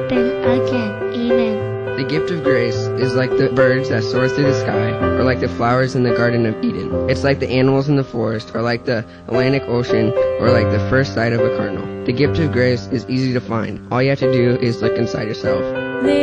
happen again, even. The gift of grace is like the birds that soar through the sky, or like the flowers in the Garden of Eden. It's like the animals in the forest, or like the Atlantic Ocean, or like the first sight of a cardinal. The gift of grace is easy to find. All you have to do is look inside yourself.